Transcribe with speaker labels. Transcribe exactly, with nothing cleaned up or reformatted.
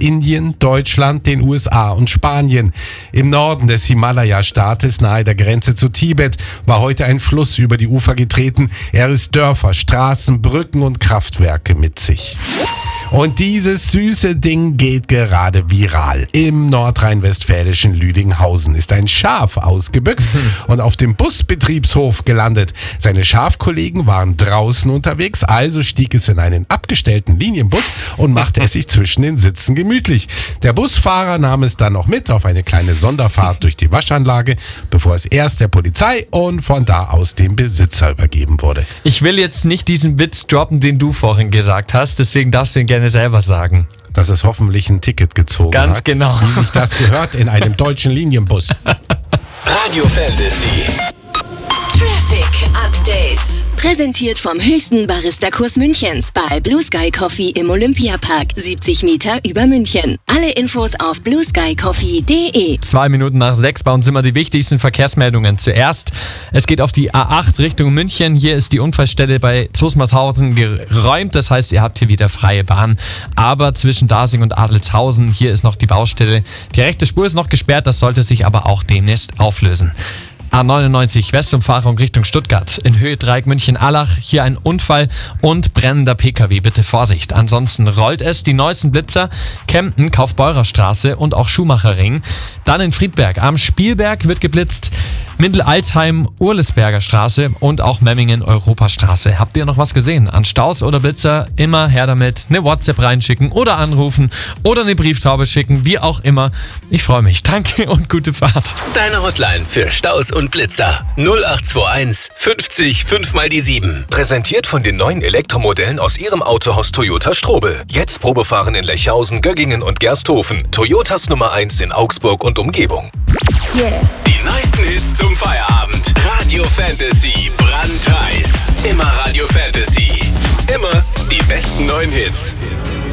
Speaker 1: Indien, Deutschland, den U S A und Spanien. Im Norden des Himalaya-Staates nahe der Grenze zu Tibet war heute ein Fluss über die Ufer getreten. Er riss Dörfer, Straßen, Brücken und Kraftwerke mit sich. Und dieses süße Ding geht gerade viral. Im nordrhein-westfälischen Lüdinghausen ist ein Schaf ausgebüxt und auf dem Busbetriebshof gelandet. Seine Schafkollegen waren draußen unterwegs, also stieg es in einen abgestellten Linienbus und machte es sich zwischen den Sitzen gemütlich. Der Busfahrer nahm es dann noch mit auf eine kleine Sonderfahrt durch die Waschanlage, bevor es erst der Polizei und von da aus dem Besitzer übergeben wurde.
Speaker 2: Ich will jetzt nicht diesen Witz droppen, den du vorhin gesagt hast, deswegen darfst du ihn gerne selber sagen.
Speaker 1: Dass es hoffentlich ein Ticket gezogen
Speaker 2: Ganz
Speaker 1: hat.
Speaker 2: genau.
Speaker 1: Wie sich das gehört in einem deutschen Linienbus.
Speaker 3: Radio Fantasy.
Speaker 4: Traffic Update. Präsentiert vom höchsten Barista-Kurs Münchens bei Blue Sky Coffee im Olympiapark. siebzig Meter über München. Alle Infos auf blue sky coffee punkt de.
Speaker 2: Zwei Minuten nach sechs bei uns immer die wichtigsten Verkehrsmeldungen. Zuerst, es geht auf die A acht Richtung München. Hier ist die Unfallstelle bei Zusmarshausen geräumt. Das heißt, ihr habt hier wieder freie Bahn. Aber zwischen Dasing und Adeltshausen, hier ist noch die Baustelle. Die rechte Spur ist noch gesperrt. Das sollte sich aber auch demnächst auflösen. A neunundneunzig Westumfahrung Richtung Stuttgart. In Höhe Dreieck München-Allach. Hier ein Unfall und brennender P K W. Bitte Vorsicht. Ansonsten rollt es. Die neuesten Blitzer. Kempten, Kaufbeurer Straße und auch Schumacherring. Dann in Friedberg am Spielberg wird geblitzt. Mindel-Altheim, Urlesberger Straße und auch Memmingen Europastraße. Habt ihr noch was gesehen? An Staus oder Blitzer immer her damit. Eine WhatsApp reinschicken oder anrufen oder eine Brieftaube schicken. Wie auch immer. Ich freue mich. Danke und gute Fahrt.
Speaker 3: Deine Hotline für Staus und Blitzer. null acht zwei eins fünfzig fünf mal die sieben. Präsentiert von den neuen Elektromodellen aus Ihrem Autohaus Toyota Strobel. Jetzt Probefahren in Lechhausen, Göggingen und Gersthofen. Toyotas Nummer eins in Augsburg und Umgebung.
Speaker 4: Yeah.
Speaker 3: Die neuesten Hits zum Feierabend. Radio Fantasy, brandheiß. Immer Radio Fantasy. Immer die besten neuen Hits.